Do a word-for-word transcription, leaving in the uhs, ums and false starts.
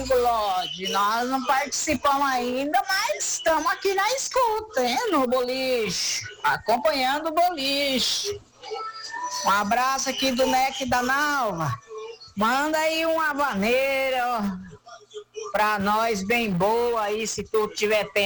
amigo Lodi. Nós não participamos ainda, mas estamos aqui na escuta, hein, no boliche, acompanhando o boliche. Um abraço aqui do N E C da Nalva. Manda aí uma vaneira pra nós bem boa aí, se tu tiver tempo.